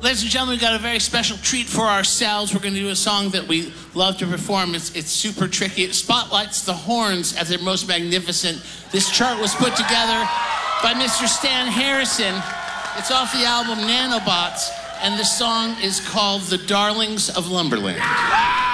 Ladies and gentlemen, we've got a very special treat for ourselves. We're going to do a song that we love to perform. It's super tricky. It spotlights the horns at their most magnificent. This chart was put together by Mr. Stan Harrison. It's off the album Nanobots, and the song is called The Darlings of Lumberland.